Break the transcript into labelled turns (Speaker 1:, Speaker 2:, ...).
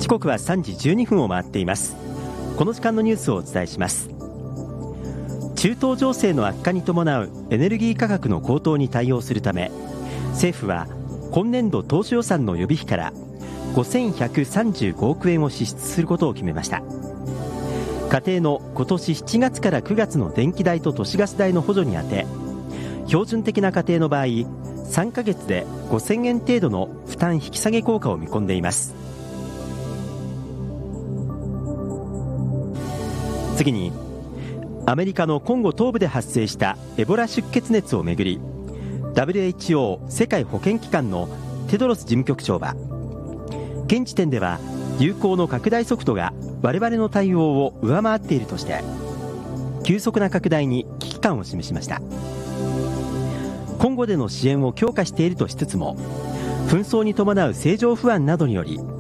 Speaker 1: 時刻は3時12分を回っています。この時間のニュースをお伝えします。中東情勢の悪化に伴うエネルギー価格の高騰に対応するため、政府は今年度当初予算の予備費から5135億円を支出することを決めました。家庭の今年7月から9月の電気代と都市ガス代の補助に充て、標準的な家庭の場合3ヶ月で5000円程度の負担引き下げ効果を見込んでいます。次に、アメリカのコンゴ東部で発生したエボラ出血熱をめぐり、 WHO 世界保健機関のテドロス事務局長は、現時点では流行の拡大速度が我々の対応を上回っているとして、急速な拡大に危機感を示しました。コンゴでの支援を強化しているとしつつも、紛争に伴う政情不安などにより